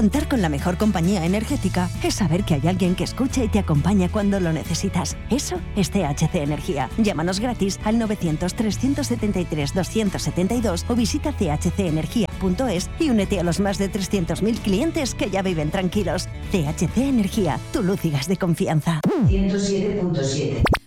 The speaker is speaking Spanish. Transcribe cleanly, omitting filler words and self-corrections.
Contar con la mejor compañía energética es saber que hay alguien que escucha y te acompaña cuando lo necesitas. Eso es THC Energía. Llámanos gratis al 900-373-272 o visita chcenergia.es y únete a los más de 300.000 clientes que ya viven tranquilos. THC Energía, tu luz y gas de confianza. 107.7